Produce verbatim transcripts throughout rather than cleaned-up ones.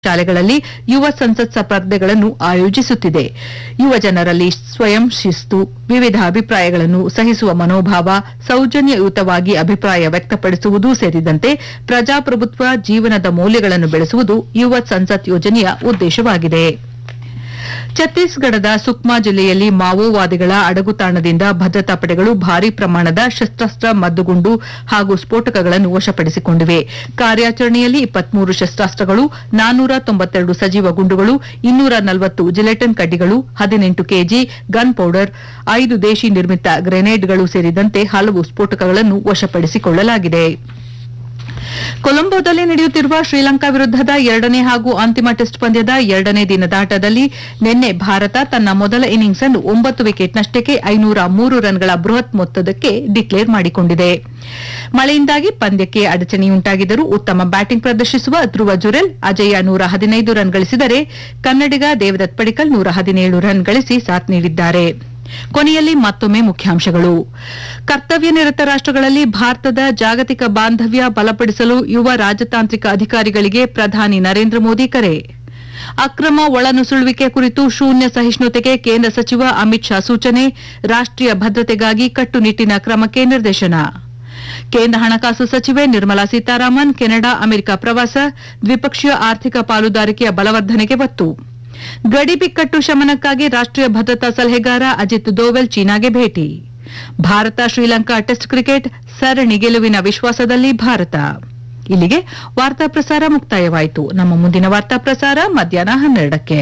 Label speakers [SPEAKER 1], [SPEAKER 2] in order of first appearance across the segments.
[SPEAKER 1] ಶಾಲೆಗಳಲ್ಲಿ ಯುವ ಸಂಸತ್ ಸ್ಪರ್ಧೆಗಳನ್ನು ಆಯೋಜಿಸುತ್ತಿದೆ. ಯುವ ಜನರಲ್ಲಿ ಸ್ವಯಂ ಶಿಸ್ತು, ವಿವಿಧ ಅಭಿಪ್ರಾಯಗಳನ್ನು ಸಹಿಸುವ ಮನೋಭಾವ, ಸೌಜನ್ಯಯುತವಾಗಿ ಅಭಿಪ್ರಾಯ ವ್ಯಕ್ತಪಡಿಸುವುದು ಸೇರಿದಂತೆ ಪ್ರಜಾಪ್ರಭುತ್ವ ಜೀವನದ ಮೌಲ್ಯಗಳನ್ನು ಬೆಳೆಸುವುದು ಯುವ ಸಂಸತ್ ಯೋಜನೆಯ ಉದ್ದೇಶವಾಗಿದೆ. ಛತ್ತೀಸ್ಗಢದ ಸುಕ್ಮಾ ಜಿಲ್ಲೆಯಲ್ಲಿ ಮಾವೋವಾದಿಗಳ ಅಡಗುತಾಣದಿಂದ ಭದ್ರತಾ ಪಡೆಗಳು ಭಾರೀ ಪ್ರಮಾಣದ ಶಸ್ತ್ರಾಸ್ತ್ರ, ಮದ್ದುಗುಂಡು ಹಾಗೂ ಸ್ಫೋಟಕಗಳನ್ನು ವಶಪಡಿಸಿಕೊಂಡಿವೆ. ಕಾರ್ಯಾಚರಣೆಯಲ್ಲಿ ಇಪ್ಪತ್ಮೂರು ಶಸ್ತ್ರಾಸ್ತ್ರಗಳು, ನಾನ್ನೂರ ತೊಂಬತ್ತೆರಡು ಸಜೀವ ಗುಂಡುಗಳು, ಇನ್ನೂರ ನಲವತ್ತು ಜಿಲೆಟಿನ್ ಕಡ್ಡಿಗಳು, ಹದಿನೆಂಟು ಕೆಜಿ ಗನ್ ಪೌಡರ್, ಐದು ದೇಶಿ ನಿರ್ಮಿತ ಗ್ರೆನೇಡ್ಗಳು ಸೇರಿದಂತೆ ಹಲವು ಸ್ಫೋಟಕಗಳನ್ನು ವಶಪಡಿಸಿಕೊಳ್ಳಲಾಗಿದೆ. ಕೊಲಂಬೋದಲ್ಲಿ ನಡೆಯುತ್ತಿರುವ ಶ್ರೀಲಂಕಾ ವಿರುದ್ದದ ಎರಡನೇ ಹಾಗೂ ಅಂತಿಮ ಟೆಸ್ಟ್ ಪಂದ್ಯದ ಎರಡನೇ ದಿನದಾಟದಲ್ಲಿ ನಿನ್ನೆ ಭಾರತ ತನ್ನ ಮೊದಲ ಇನ್ನಿಂಗ್ಸ್ ಅನ್ನು ಒಂಬತ್ತು ವಿಕೆಟ್ ನಷ್ಟಕ್ಕೆ ಐನೂರ ಮೂರು ರನ್ಗಳ ಬೃಹತ್ ಮೊತ್ತದಕ್ಕೆ ಡಿಕ್ಲೇರ್ ಮಾಡಿಕೊಂಡಿದೆ. ಮಳೆಯಿಂದಾಗಿ ಪಂದ್ಯಕ್ಕೆ ಅಡಚಣೆಯುಂಟಾಗಿದ್ದರೂ ಉತ್ತಮ ಬ್ಯಾಟಿಂಗ್ ಪ್ರದರ್ಶಿಸುವ ಧ್ರುವ ಜುರೆಲ್ ಅಜೇಯ ನೂರ ಹದಿನೈದು ರನ್ ಗಳಿಸಿದರೆ ಕನ್ನಡಿಗ ದೇವದತ್ ಪಡಿಕ್ಕಲ್ ನೂರ ಹದಿನೇಳು ರನ್ ಗಳಿಸಿ ಸಾಥ್ ನೀಡಿದ್ದಾರೆ. ಕೊನೆಯಲ್ಲಿ ಮತ್ತೊಮ್ಮೆ ಮುಖ್ಯಾಂಶಗಳು. ಕರ್ತವ್ಯ ನಿರತ ರಾಷ್ಟಗಳಲ್ಲಿ ಭಾರತದ ಜಾಗತಿಕ ಬಾಂಧವ್ಯ ಬಲಪಡಿಸಲು ಯುವ ರಾಜತಾಂತ್ರಿಕ ಅಧಿಕಾರಿಗಳಿಗೆ ಪ್ರಧಾನಿ ನರೇಂದ್ರ ಮೋದಿ ಕರೆ. ಅಕ್ರಮ ಒಳನುಸುಳುವಿಕೆ ಕುರಿತು ಶೂನ್ಯ ಸಹಿಷ್ಣುತೆಗೆ ಕೇಂದ್ರ ಸಚಿವ ಅಮಿತ್ ಶಾ ಸೂಚನೆ. ರಾಷ್ಟೀಯ ಭದ್ರತೆಗಾಗಿ ಕಟ್ಟುನಿಟ್ಟಿನ ಕ್ರಮಕ್ಕೆ ನಿರ್ದೇಶನ. ಕೇಂದ್ರ ಹಣಕಾಸು ಸಚಿವೆ ನಿರ್ಮಲಾ ಸೀತಾರಾಮನ್ ಕೆನಡಾ ಅಮೆರಿಕ ಪ್ರವಾಸ. ದ್ವಿಪಕ್ಷೀಯ ಆರ್ಥಿಕ ಪಾಲುದಾರಿಕೆಯ ಬಲವರ್ಧನೆಗೆ ಒತ್ತು. ಗಡಿ ಬಿಕ್ಕಟ್ಟು ಶಮನಕ್ಕಾಗಿ ರಾಷ್ಟೀಯ ಭದ್ರತಾ ಸಲಹೆಗಾರ ಅಜಿತ್ ದೋವೆಲ್ ಚೀನಾಗೆ ಭೇಟಿ. ಭಾರತ ಶ್ರೀಲಂಕಾ ಟೆಸ್ಟ್ ಕ್ರಿಕೆಟ್ ಸರಣಿ ಗೆಲುವಿನ ವಿಶ್ವಾಸದಲ್ಲಿ ಭಾರತ. ಇಲ್ಲಿಗೆ ವಾರ್ತಾ ಪ್ರಸಾರ ಮುಕ್ತಾಯವಾಯಿತು. ನಮ್ಮ ಮುಂದಿನ ವಾರ್ತಾ ಪ್ರಸಾರ ಮಧ್ಯಾಹ್ನ ಹನ್ನೆರಡಕ್ಕೆ.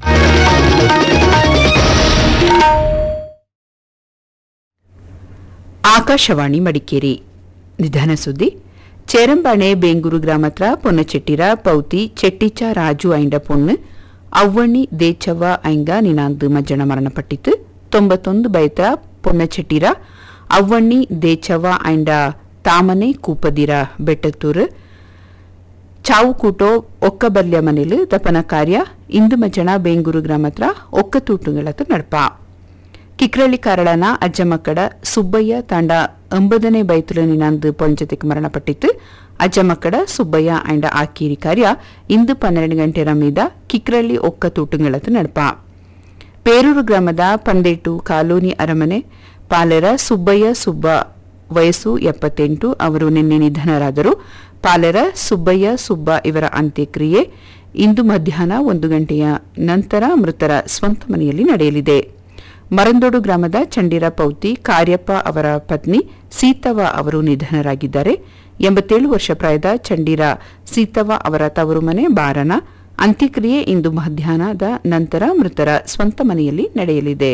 [SPEAKER 2] ಆಕಾಶವಾಣಿ ಮಡಿಕೇರಿ. ನಿಧನ ಸುದ್ದಿ. ಚೇರಂಬಾಣೆ ಬೇಂಗೂರು ಗ್ರಾಮತ್ರ ಪೊನ್ನಚೆಟ್ಟಿರ ಪೌತಿ ಚೆಟ್ಟಿಚ ರಾಜು ಐಂಡ ಪೊಣ್ಣು ಅವ್ವಣ್ಣಿ ದೇಚವ್ವ ಐಂಗ ನಿನಾಂದು ಮಜ್ಜನ ಮರಣಪಟ್ಟಿತು. ತೊಂಬತ್ತೊಂದು ಬೈತ್ರ ಪೊನ್ನಚೆಟ್ಟಿರ ಅವ್ವಣ್ಣಿ ದೇಚವ್ವ ಐಂಡ ತಾಮನೆ ಕೂಪದಿರ ಬೆಟ್ಟತ್ತೂರು ಚಾವು ಕೂಟೋ ಒಕ್ಕ ಬಲ್ಯ ಮನೆಲು ದಪನ ಕಾರ್ಯ ಇಂದು ಮಜ್ಜನ ಬೇಂಗೂರು ಗ್ರಾಮತ್ರ ಒಕ್ಕ ತೂಟುಗಳತ್ತು ನಡಪ. ಕಿಕ್ರಳ್ಳಿ ಕಾರಳನ ಅಜ್ಜಮಕ್ಕಡ ಸುಬ್ಬಯ್ಯ ತಾಂಡ ಒಂಬದನೇ ಬೈತುಲು ನಿನಾಂದು ಪೊಂಜತೆಗೆ ಮರಣಪಟ್ಟಿತ್ತು. ಅಜ್ಜಮಕ್ಕಡ ಸುಬ್ಬಯ್ಯ ಐಂಡ ಆಕೀರಿ ಕಾರ್ಯ ಇಂದು ಪನ್ನೆರಡು ಗಂಟೆ ರಮೀದ ಕಿಕ್ರಳ್ಳಿ ಒಕ್ಕ ತೂಟುಗಳತ್ತು ನಡಪ. ಪೇರೂರು ಗ್ರಾಮದ ಪಂದೇಟು ಕಾಲೋನಿ ಅರಮನೆ ಪಾಲೆರ ಸುಬ್ಬಯ್ಯ ಸುಬ್ಬ ವಯಸ್ಸು ಎಪ್ಪತ್ತೆಂಟು ಅವರು ನಿನ್ನೆ ನಿಧನರಾದರು. ಪಾಲೆರ ಸುಬ್ಬಯ್ಯ ಸುಬ್ಬ ಇವರ ಅಂತ್ಯಕ್ರಿಯೆ ಇಂದು ಮಧ್ಯಾಹ್ನ ಒಂದು ಗಂಟೆಯ ನಂತರ ಮೃತರ ಸ್ವಂತ ಮನೆಯಲ್ಲಿ ನಡೆಯಲಿದೆ. ಮರಂದೋಡು ಗ್ರಾಮದ ಚಂಡಿರ ಪೌತಿ ಕಾರ್ಯಪ್ಪ ಅವರ ಪತ್ನಿ ಸೀತವ್ವ ಅವರು ನಿಧನರಾಗಿದ್ದಾರೆ. ಎಂಬತ್ತೇಳು ವರ್ಷ ಪ್ರಾಯದ ಚಂಡಿರ ಸೀತವ್ವ ಅವರ ತವರು ಮನೆ ಬಾರನ. ಅಂತ್ಯಕ್ರಿಯೆ ಇಂದು ಮಧ್ಯಾಹ್ನದ ನಂತರ ಮೃತರ ಸ್ವಂತ ಮನೆಯಲ್ಲಿ ನಡೆಯಲಿದೆ.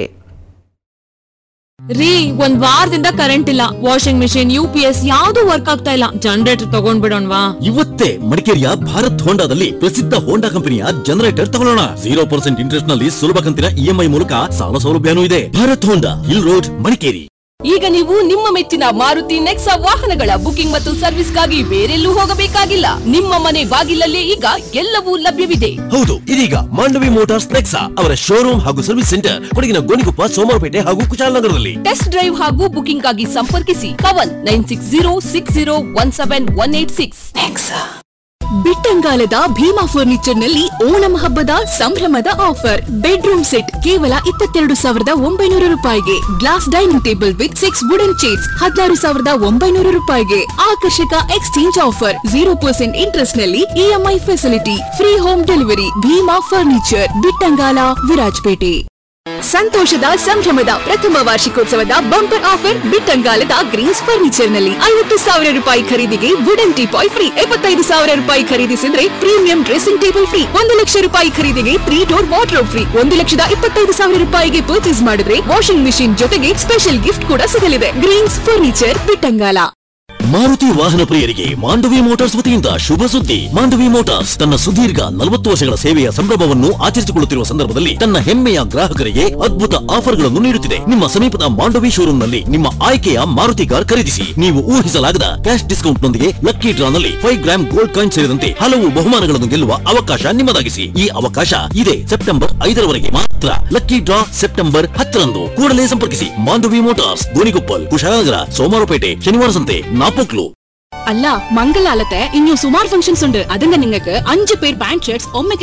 [SPEAKER 3] ರೀ ಒಂದ್ ವಾರದಿಂದ ಕರೆಂಟ್ ಇಲ್ಲ, ವಾಷಿಂಗ್ ಮಿಷಿನ್, ಯುಪಿಎಸ್ ಯಾವ್ದು ವರ್ಕ್ ಆಗ್ತಾ ಇಲ್ಲ. ಜನರೇಟರ್ ತಗೊಂಡ್ಬಿಡೋಣವಾ?
[SPEAKER 4] ಇವತ್ತೇ ಮಡಿಕೇರಿಯ ಭಾರತ್ ಹೋಂಡಾದಲ್ಲಿ ಪ್ರಸಿದ್ಧ ಹೋಂಡಾ ಕಂಪನಿಯ ಜನರೇಟರ್ ತಗೊಳ್ಳೋಣ. ಜೀರೋ ಪರ್ಸೆಂಟ್ ಇಂಟ್ರೆಸ್ಟ್ ನಲ್ಲಿ ಸುಲಭ ಕಂತಿನ ಇಎಂಐ ಮೂಲಕ ಸಾಲ ಸೌಲಭ್ಯನೂ ಇದೆ. ಭಾರತ್ ಹೋಂಡಾ, ಹಿಲ್ ರೋಡ್, ಮಡಿಕೇರಿ.
[SPEAKER 5] ಈಗ ನೀವು ನಿಮ್ಮ ಮೆಚ್ಚಿನ ಮಾರುತಿ ನೆಕ್ಸಾ ವಾಹನಗಳ ಬುಕಿಂಗ್ ಮತ್ತು ಸರ್ವಿಸ್ಗಾಗಿ ಬೇರೆಲ್ಲೂ ಹೋಗಬೇಕಾಗಿಲ್ಲ. ನಿಮ್ಮ ಮನೆ ಬಾಗಿಲಲ್ಲೇ ಈಗ ಎಲ್ಲವೂ ಲಭ್ಯವಿದೆ.
[SPEAKER 4] ಹೌದು, ಇದೀಗ ಮಾಂಡವಿ ಮೋಟಾರ್ಸ್ ನೆಕ್ಸಾ ಅವರ ಶೋರೂಮ್ ಹಾಗೂ ಸರ್ವಿಸ್ ಸೆಂಟರ್ ಕೊಡಗಿನ ಗೋಣಿಕೊಪ್ಪ, ಸೋಮವಾರಪೇಟೆ ಹಾಗೂ ಕುಶಾಲನಗರದಲ್ಲಿ.
[SPEAKER 5] ಟೆಸ್ಟ್ ಡ್ರೈವ್ ಹಾಗೂ ಬುಕಿಂಗ್ ಆಗಿ ಸಂಪರ್ಕಿಸಿ Kavan nine six zero six zero one seven one eight six.
[SPEAKER 6] ಬಿಟ್ಟಂಗಾಲದ Bima furniture ನಲ್ಲಿ ಓಣಂ ಹಬ್ಬದ ಸಂಭ್ರಮದ ಆಫರ್. ಬೆಡ್ರೂಮ್ ಸೆಟ್ ಕೇವಲ ಇಪ್ಪತ್ತೆರಡು ಸಾವಿರದ ಒಂಬೈನೂರು ರೂಪಾಯಿಗೆ. Glass dining table with six wooden chairs ಹದಿನಾರು ಸಾವಿರದ ಒಂಬೈನೂರು ರೂಪಾಯಿಗೆ. ಆಕರ್ಷಕ exchange offer. Zero percent interest ನಲ್ಲಿ EMI facility. Free home delivery. Bima furniture, Bittangala, Virajpet. ಸಂತೋಷದ ಸಂಭ್ರಮದ ಪ್ರಥಮ ವಾರ್ಷಿಕೋತ್ಸವದ ಬಂಪರ್ ಆಫರ್ ಬಿಟ್ಟಂಗಾಲದ ಗ್ರೀನ್ಸ್ ಫರ್ನಿಚರ್ ನಲ್ಲಿ. ಐವತ್ತು ಸಾವಿರ ರೂಪಾಯಿ ಖರೀದಿಗೆ ವುಡನ್ ಟೀಪಾಯ್ ಫ್ರೀ. ಎಪ್ಪತ್ತೈದು ಸಾವಿರ ರೂಪಾಯಿ ಖರೀದಿಸಿದ್ರೆ ಪ್ರೀಮಿಯಂ ಡ್ರೆಸ್ಸಿಂಗ್ ಟೇಬಲ್ ಫ್ರೀ. ಒಂದು ಲಕ್ಷ ರೂಪಾಯಿ ಖರೀದಿಗೆ ತ್ರೀ ಡೋರ್ ವಾರ್ಡ್ರೋಬ್ ಫ್ರೀ. ಒಂದು ಲಕ್ಷದ ಇಪ್ಪತ್ತೈದು ಸಾವಿರ ರೂಪಾಯಿಗೆ ಪರ್ಚೇಸ್ ಮಾಡಿದ್ರೆ ವಾಷಿಂಗ್ ಮಿಷಿನ್ ಜೊತೆಗೆ ಸ್ಪೆಷಲ್ ಗಿಫ್ಟ್ ಕೂಡ ಸಿಗಲಿದೆ. Green's furniture, Bittangala.
[SPEAKER 4] ಮಾರುತಿ ವಾಹನ ಪ್ರಿಯರಿಗೆ ಮಾಂಡವಿ ಮೋಟಾರ್ಸ್ ವತಿಯಿಂದ ಶುಭ ಸುದ್ದಿ. ಮಾಂಡವಿ ಮೋಟಾರ್ಸ್ ತನ್ನ ಸುದೀರ್ಘ ನಲವತ್ತು ವರ್ಷಗಳ ಸೇವೆಯ ಸಂಭ್ರಮವನ್ನು ಆಚರಿಸಿಕೊಳ್ಳುತ್ತಿರುವ ಸಂದರ್ಭದಲ್ಲಿ ತನ್ನ ಹೆಮ್ಮೆಯ ಗ್ರಾಹಕರಿಗೆ ಅದ್ಭುತ ಆಫರ್ಗಳನ್ನು ನೀಡುತ್ತಿದೆ. ನಿಮ್ಮ ಸಮೀಪದ ಮಾಂಡವಿ ಶೋರೂಮ್ನಲ್ಲಿ ನಿಮ್ಮ ಆಯ್ಕೆಯ ಮಾರುತಿ ಕಾರ್ ಖರೀದಿಸಿ. ನೀವು ಊಹಿಸಲಾಗದ ಕ್ಯಾಶ್ ಡಿಸ್ಕೌಂಟ್ ನೊಂದಿಗೆ ಲಕ್ಕಿ ಡ್ರಾ ನಲ್ಲಿ ಫೈವ್ ಗ್ರಾಮ್ ಗೋಲ್ಡ್ ಕಾಯಿನ್ ಸೇರಿದಂತೆ ಹಲವು ಬಹುಮಾನಗಳನ್ನು ಗೆಲ್ಲುವ ಅವಕಾಶ ನಿಮ್ಮದಾಗಿಸಿ. ಈ ಅವಕಾಶ ಇದೆ ಸೆಪ್ಟೆಂಬರ್ ಐದರವರೆಗೆ ಮಾತ್ರ. ಲಕ್ಕಿ ಡ್ರಾ ಸೆಪ್ಟೆಂಬರ್ ಹತ್ತರಂದು. ಕೂಡಲೇ ಸಂಪರ್ಕಿಸಿ ಮಾಂಡವಿ ಮೋಟಾರ್ಸ್, ಗೋಣಿಕೊಪ್ಪಲ್, ಕುಶಾಲನಗರ, ಸೋಮವಾರಪೇಟೆ, ಶನಿವಾರ ಸಂತೆ, നാപ്പുക്ലു.
[SPEAKER 6] അല്ല മംഗലാലത്തെ ഇനിയും സുമാർ ഫംഗ്ഷൻസ് ഉണ്ട്. അതിന്റെ നിങ്ങൾക്ക് അഞ്ച് പേർ പാന്റ് ഷർട്ട്സ് ഒമ്മ